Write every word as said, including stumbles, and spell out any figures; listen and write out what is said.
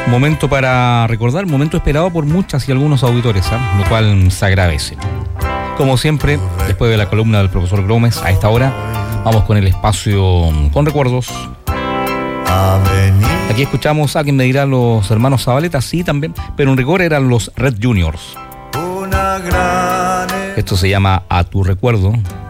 Momento para recordar, momento esperado por muchas y algunos auditores, ¿eh? Lo cual se agradece. Como siempre, después de la columna del profesor Gómez, a esta hora, vamos con el espacio con recuerdos. Aquí escuchamos a quien me dirá los hermanos Zabaleta, sí también, pero en rigor eran los Red Juniors. Esto se llama A tu recuerdo.